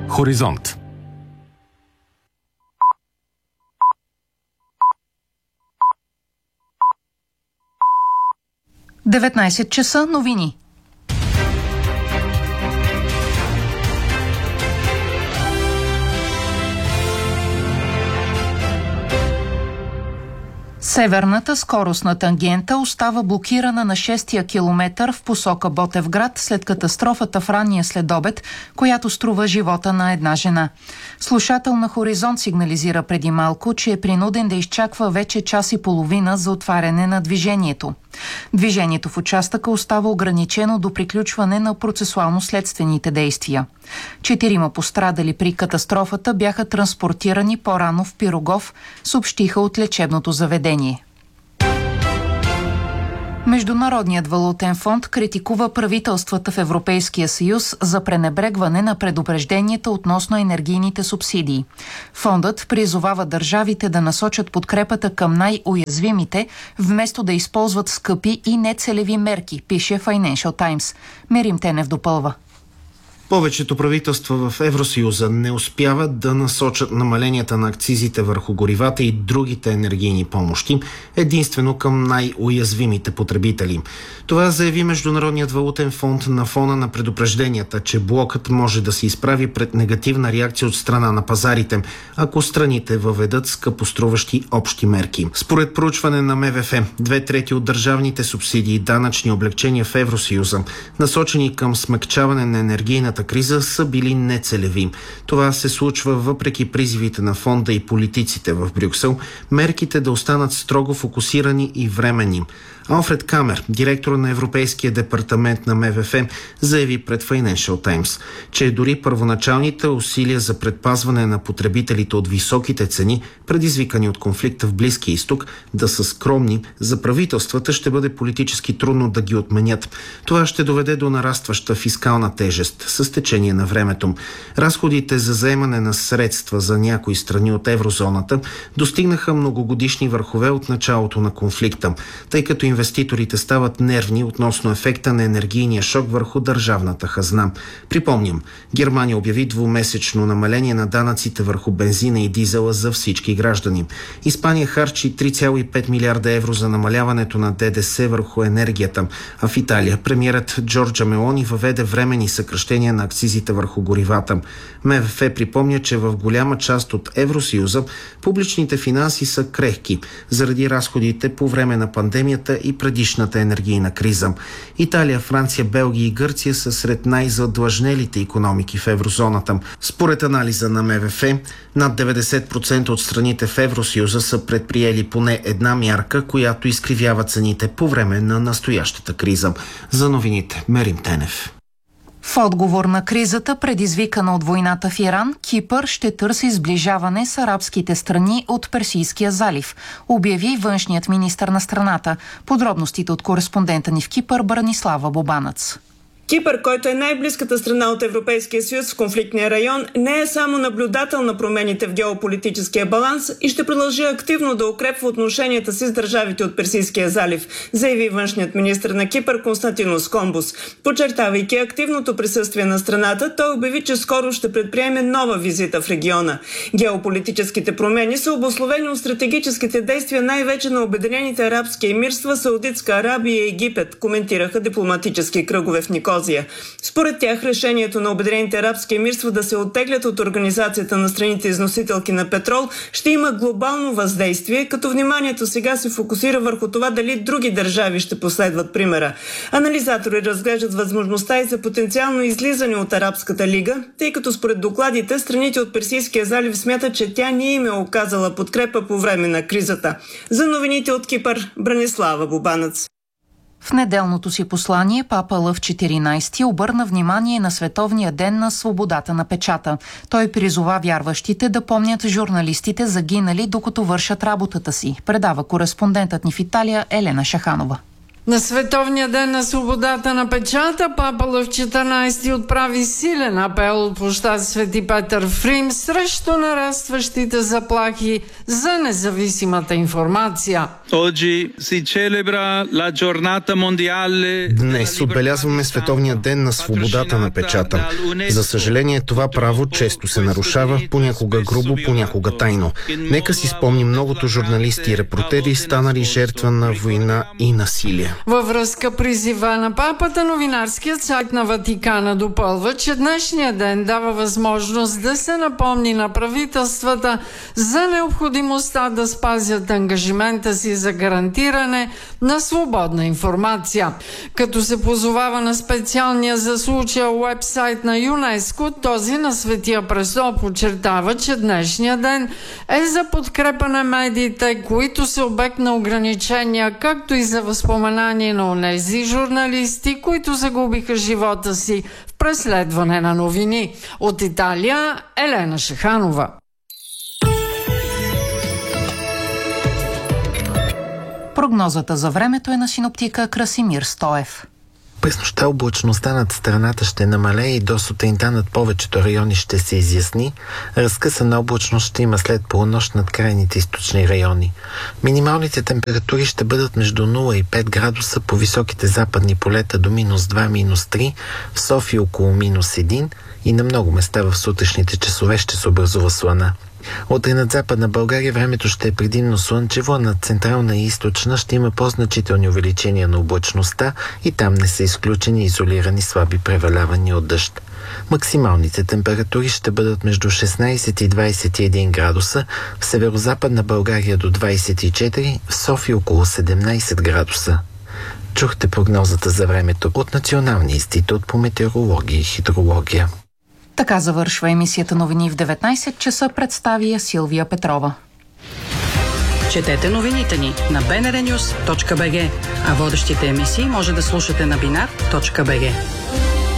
Хоризонт. Деветнайсет часа новини. Северната скоростна тангента остава блокирана на 6-я километър в посока Ботевград след катастрофата в ранния следобед, която струва живота на една жена. Слушател на Хоризонт сигнализира преди малко, че е принуден да изчаква вече час и половина за отваряне на движението. Движението в участъка остава ограничено до приключване на процесуално-следствените действия. 4 пострадали при катастрофата бяха транспортирани по-рано в Пирогов, съобщиха от лечебното заведение. Международният валутен фонд критикува правителствата в Европейския съюз за пренебрегване на предупрежденията относно енергийните субсидии. Фондът призовава държавите да насочат подкрепата към най-уязвимите, вместо да използват скъпи и нецелеви мерки, пише Financial Times. Мерим Тенев допълва. Повечето правителства в Евросъюза не успяват да насочат намаленията на акцизите върху горивата и другите енергийни помощи единствено към най-уязвимите потребители. Това заяви Международният валутен фонд на фона на предупрежденията, че блокът може да се изправи пред негативна реакция от страна на пазарите, ако страните въведат скъпоструващи общи мерки. Според проучване на МВФ, 2/3 от държавните субсидии и данъчни облекчения в Евросъюза, насочени към смекчаване на енергийната криза, са били нецелеви. Това се случва въпреки призивите на фонда и политиците в Брюксел, мерките да останат строго фокусирани и временни. Алфред Камер, директор на Европейския департамент на МВФ, заяви пред Financial Times, че дори първоначалните усилия за предпазване на потребителите от високите цени, предизвикани от конфликта в Близкия изток, да са скромни, за правителствата ще бъде политически трудно да ги отменят. Това ще доведе до нарастваща фискална тежест с течение на времето. Разходите за заемане на средства за някои страни от еврозоната достигнаха многогодишни върхове от началото на конфликта, тъй като инвеститорите стават нервни относно ефекта на енергийния шок върху държавната хазна. Припомням, Германия обяви двумесечно намаление на данъците върху бензина и дизела за всички граждани. Испания харчи 3,5 милиарда евро за намаляването на ДДС върху енергията, а в Италия премиерът Джорджа Мелони въведе временни съкращения на акцизите върху горивата. МВФ припомня, че в голяма част от Евросъюза публичните финанси са крехки заради разходите по време на пандемията и предишната енергийна криза. Италия, Франция, Белгия и Гърция са сред най-задлъжнелите икономики в еврозоната. Според анализа на МВФ, над 90% от страните в Евросъюза са предприели поне една мярка, която изкривява цените по време на настоящата криза. За новините, Мерим Тенев. В отговор на кризата, предизвикана от войната в Иран, Кипър ще търси сближаване с арабските страни от Персийския залив, обяви външният министър на страната. Подробностите от кореспондента ни в Кипър Бранислава Бобанац. Кипър, който е най-близката страна от Европейския съюз в конфликтния район, не е само наблюдател на промените в геополитическия баланс и ще продължи активно да укрепва отношенията си с държавите от Персийския залив, заяви външният министър на Кипър Константинос Комбус. Подчертавайки активното присъствие на страната, той обяви, че скоро ще предприеме нова визита в региона. Геополитическите промени са обусловени от стратегическите действия най-вече на Обединените арабски емирства, Саудитска Арабия и Египет, коментираха дипломатически кръгове в Никозия. Според тях, решението на Обединените арабски емирства да се оттеглят от Организацията на страните износителки на петрол ще има глобално въздействие, като вниманието сега се фокусира върху това дали други държави ще последват примера. Анализатори разглеждат възможността и за потенциално излизане от Арабската лига, тъй като според докладите страните от Персийския залив смятат, че тя не им е оказала подкрепа по време на кризата. За новините от Кипър, Бранислава Бобанац. В неделното си послание папа Лъв 14 обърна внимание на Световния ден на свободата на печата. Той призова вярващите да помнят журналистите загинали докато вършат работата си, предава кореспондентът ни в Италия Елена Шаханова. На Световния ден на свободата на печата папа Лъв 14 отправи силен апел от площад Свети Петър в Рим срещу нарастващите заплахи за независимата информация. Днес отбелязваме Световния ден на свободата на печата. За съжаление, това право често се нарушава, понякога грубо, понякога тайно. Нека си спомним многото журналисти и репортери, станали жертва на война и насилие. Във връзка призива на папата, новинарският сайт на Ватикана допълва, че днешния ден дава възможност да се напомни на правителствата за необходимостта да спазят ангажимента си за гарантиране на свободна информация. Като се позовава на специалния за случая уебсайт на ЮНЕСКО, този на Светия престол подчертава, че днешния ден е за подкрепа на медиите, които са обект на ограничения, както и за възпоменание на онези журналисти, които загубиха живота си в преследване на новини. От Италия, Елена Шаханова. Прогнозата за времето е на синоптика Красимир Стоев. През нощта облачността над страната ще намалее и до сутринта над повечето райони ще се изясни. Разкъсана облачност ще има след полунощ над крайните източни райони. Минималните температури ще бъдат между 0 и 5 градуса по високите западни полета до -2, -3, в София около -1 и на много места в сутрешните часове ще се образува слана. Утре над Западна България времето ще е предимно слънчево, а над Централна и Източна ще има по-значителни увеличения на облачността и там не са изключени изолирани слаби превалявания от дъжд. Максималните температури ще бъдат между 16 и 21 градуса, в Северозападна България до 24, в София около 17 градуса. Чухте прогнозата за времето от Националния институт по метеорология и хидрология. Така завършва емисията новини в 19 часа, представи я Силвия Петрова. Четете новините ни на bnrnews.bg, а водещите емисии може да слушате на binar.bg.